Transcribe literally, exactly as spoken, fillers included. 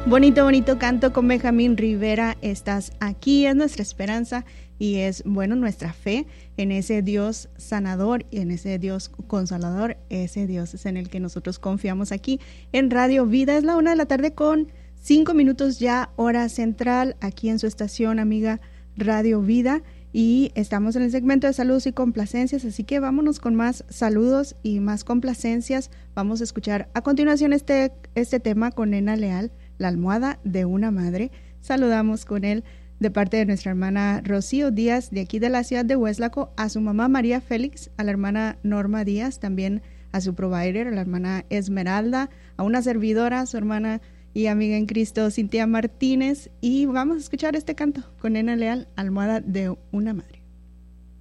Bonito, bonito canto con Benjamín Rivera. Estás aquí, es nuestra esperanza y es, bueno, nuestra fe en ese Dios sanador y en ese Dios consolador. Ese Dios es en el que nosotros confiamos aquí en Radio Vida. Es la una de la tarde con cinco minutos ya, hora central, aquí en su estación amiga Radio Vida. Y estamos en el segmento de saludos y complacencias, así que vámonos con más saludos y más complacencias. Vamos a escuchar a continuación este, este tema con Nena Leal, La almohada de una madre. Saludamos con él de parte de nuestra hermana Rocío Díaz, de aquí de la ciudad de Hueslaco, a su mamá María Félix, a la hermana Norma Díaz, también a su provider, a la hermana Esmeralda, a una servidora, su hermana y amiga en Cristo, Cintia Martínez. Y vamos a escuchar este canto con Nena Leal, Almohada de una madre.